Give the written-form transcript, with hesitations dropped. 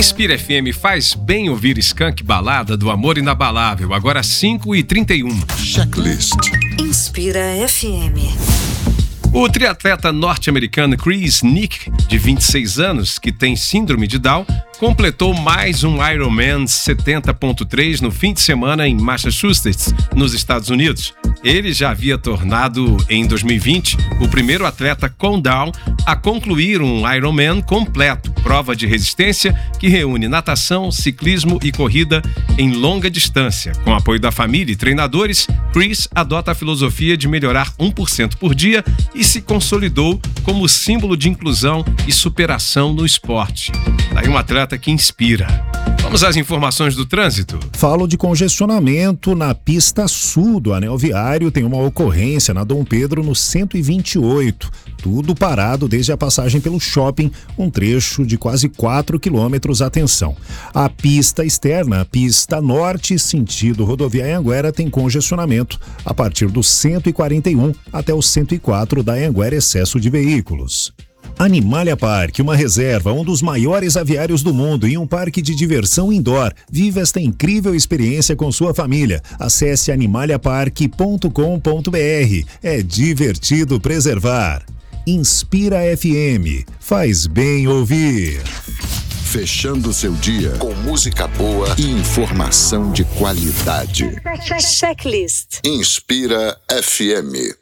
Inspira FM faz bem ouvir Skank Balada do Amor Inabalável, agora 5h31. Checklist. Inspira FM. O triatleta norte-americano Chris Nick, de 26 anos, que tem síndrome de Down, completou mais um Ironman 70.3 no fim de semana em Massachusetts, nos Estados Unidos. Ele já havia tornado, em 2020, o primeiro atleta com Down a concluir um Ironman completo, prova de resistência que reúne natação, ciclismo e corrida em longa distância. Com apoio da família e treinadores, Chris adota a filosofia de melhorar 1% por dia e se consolidou como símbolo de inclusão e superação no esporte. Daí um atleta que inspira. Vamos às informações do trânsito. Falo de congestionamento na pista sul do anel viário. Tem uma ocorrência na Dom Pedro no 128. Tudo parado desde a passagem pelo shopping, um trecho de quase 4 quilômetros. Atenção. A pista externa, a pista norte, sentido rodovia Anhanguera, tem congestionamento a partir do 141 até o 104 da Anhanguera, excesso de veículos. Animalia Park, uma reserva, um dos maiores aviários do mundo e um parque de diversão indoor. Viva esta incrível experiência com sua família. Acesse animaliapark.com.br. É divertido preservar. Inspira FM. Faz bem ouvir. Fechando seu dia com música boa e informação de qualidade. Checklist. Inspira FM.